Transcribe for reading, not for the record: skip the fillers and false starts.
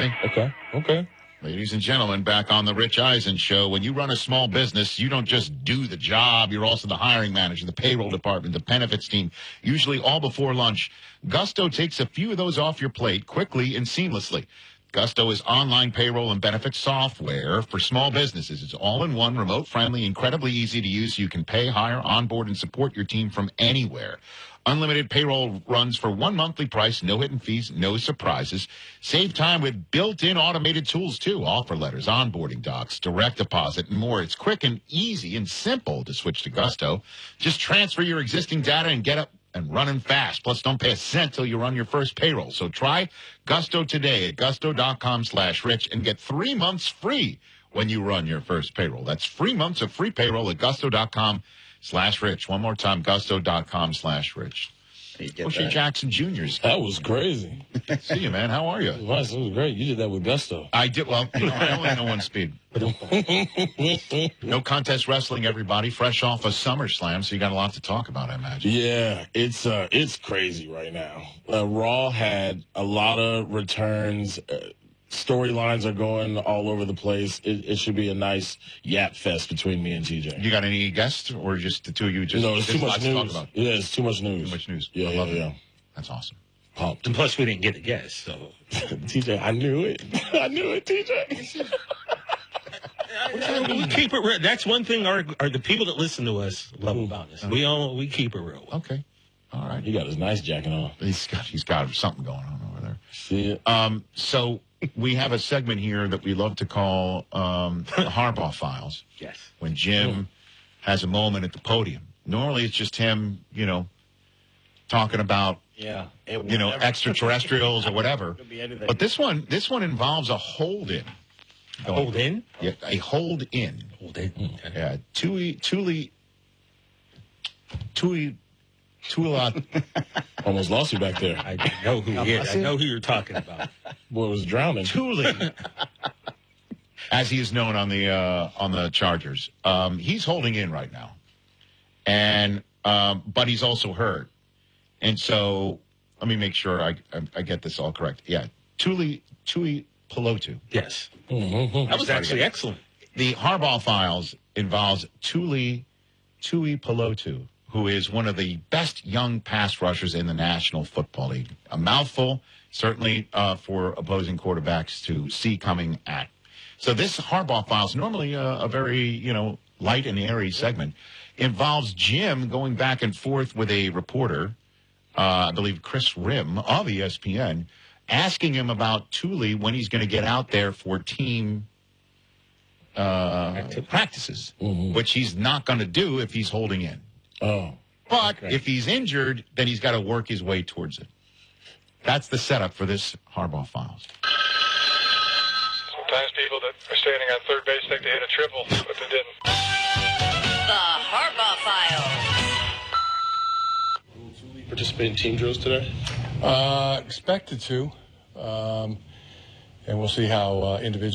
Okay. Ladies and gentlemen, back on the Rich Eisen Show. When you run a small business, you don't just do the job. You're also the hiring manager, the payroll department, the benefits team, usually all before lunch. Gusto takes a few of those off your plate quickly and seamlessly. Gusto is online payroll and benefits software for small businesses. It's all-in-one, remote-friendly, incredibly easy to use. You can pay, hire, onboard, and support your team from anywhere. Unlimited payroll runs for one monthly price, no hidden fees, no surprises. Save time with built-in automated tools, too. Offer letters, onboarding docs, direct deposit, and more. It's quick and easy and simple to switch to Gusto. Just transfer your existing data and get up and running fast. Plus, don't pay a cent till you run your first payroll. So try Gusto today at gusto.com/rich and get 3 months free when you run your first payroll. That's 3 months of free payroll at gusto.com/rich. One more time, gusto.com/rich. O'Shea Jackson Jr.'s. That was crazy. See you, man. How are you? It was great. You did that with Gusto. I did. Well, I only know one speed. No contest wrestling, everybody. Fresh off a SummerSlam, so you got a lot to talk about, I imagine. Yeah, it's crazy right now. Raw had a lot of returns. Storylines are going all over the place. It should be a nice yap fest between me and TJ. You got any guests, or just the two of you? No, it's too much news. Yeah, it's too much news. Too much news. Yeah, I love it. yeah. That's awesome. Pumped. And plus, we didn't get a guest, so. TJ, I knew it. I knew it, TJ. We keep it real. That's one thing our the people that listen to us love about us. We keep it real. Okay. All right. He got his nice jacket on. He's got something going on over there. See it? So we have a segment here that we love to call the Harbaugh Files. Yes. When Jim has a moment at the podium. Normally it's just him, talking about extraterrestrials or whatever. But this one involves a hold-in. A hold-in? Yeah, a hold-in. Hold-in. Okay. Yeah, Tuli. Almost lost you back there. I know who he is. I know who you're talking about. Boy was drowning. Tuli, as he is known on the Chargers. He's holding in right now, and but he's also hurt. And so let me make sure I get this all correct. Yeah, Tuli Pelotu. Yes. Mm-hmm. That was actually excellent. The Harbaugh Files involves Tuli Pelotu, who is one of the best young pass rushers in the National Football League. A mouthful, certainly for opposing quarterbacks to see coming at. So this Harbaugh Files, normally a very, light and airy segment, involves Jim going back and forth with a reporter, I believe Chris Rim of ESPN, asking him about Tuli when he's going to get out there for team practices, which he's not going to do if he's holding in. Oh. But if he's injured, then he's got to work his way towards it. That's the setup for this Harbaugh Files. Sometimes people that are standing on third base think they hit a triple, but they didn't. The Harbaugh Files. Participate in team drills today? Expected to. And we'll see how individuals